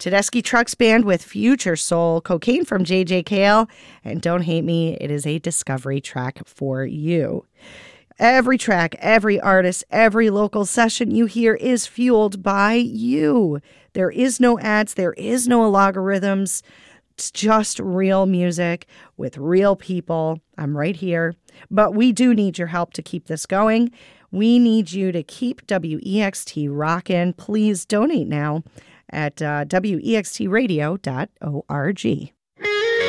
Tedeschi Trucks Band with Future Soul, Cocaine from J.J. Cale, and Don't Hate Me, it is a discovery track for you. Every track, every artist, every local session you hear is fueled by you. There is no ads, there is no logarithms. It's just real music with real people. I'm right here. But we do need your help to keep this going. We need you to keep WEXT rockin'. Please donate now at wextradio.org.